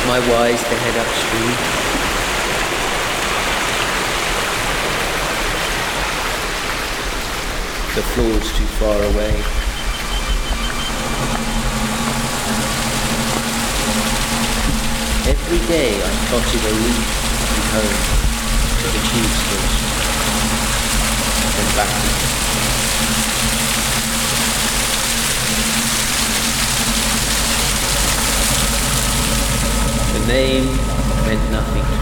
my wise to head upstream. The floor's too far away. Every day I plotted a route home to the tube station, then back again. The name meant nothing to me.